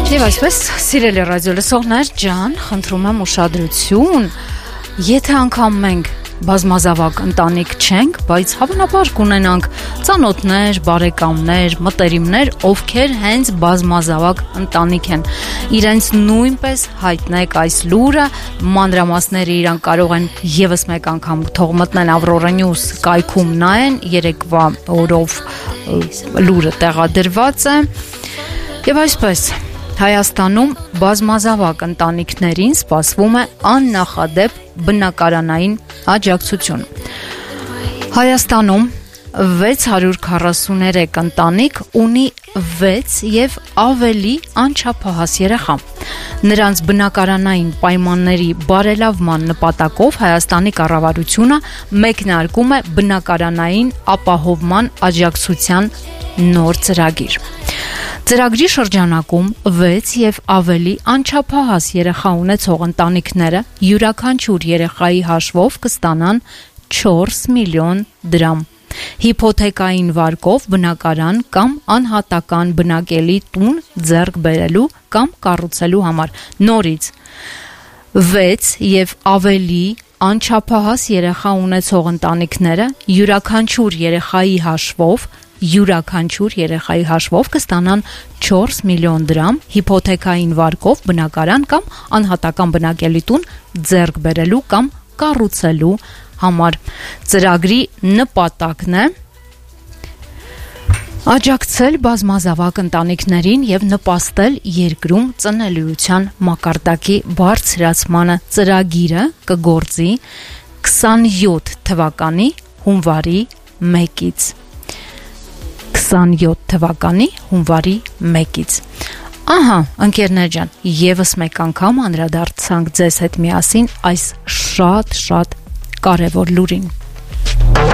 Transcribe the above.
Եվ այսպես, սիրելի ռադիո լսողներ ջան, խնդրում եմ ուշադրություն, եթե անգամ մենք բազմազավակ ընտանիք չենք, բայց հավանաբար կունենանք ծանոթներ, բարեկամներ, մտերիմներ, ովքեր հենց բազմազավակ ընտանիք են։ Իրենց նույնպես հայտնեք այս լուրը, մանրամասները իրան կարող են եւս մեկ անգամ թող մտնեն Aurora News կայքում նայեն, երեկվա օրով լուրը տեղադրված է։ Եվ այսպես Հայաստանում բազմազավակ ընտանիքներին սպասվում է աննախադեպ բնակարանային աջակցություն։ Հայաստանում 643 ընտանիք ունի 6 եւ ավելի անչափահաս երեխա։ Նրանց բնակարանային պայմանների բարելավման նպատակով Հայաստանի կառավարությունը մեկնարկում է բնակարանային ապահովման աջակցության նոր ծրագիր։ Ծրագրի շրջանակում 6 եւ ավելի անչափահաս երեխա ունեցող ընտանիքները յուրաքանչյուր երեխայի հաշվով կստանան 4 միլիոն դրամ։ Հիփոթեկային վարկով բնակարան կամ անհատական բնակելի տուն ձեռք բերելու կամ կառուցելու համար նորից 6 եւ ավելի անչափահաս երեխա ունեցող ընտանիքները յուրաքանչյուր երեխայի հաշվով կստանան 4 միլիոն դրամ հիփոթեկային վարկով բնակարան կամ անհատական բնակելի տուն ձեռք բերելու կամ կառուցելու համար։ Ծրագրի նպատակն է աջակցել բազմազավակ ընտանիքներին եւ նպաստել երկրում ծնելիության մակարդակի բարձրացմանը։ Ծրագիրը կգործի 27 թվականի հունվարի 1-ից։ 27 թվականի հունվարի 1-ից։ Ահա, ընկերներ ջան, եւս մեկ անգամ անդրադարձանք ձեզ հետ միասին այս շատ կարևոր լուրին։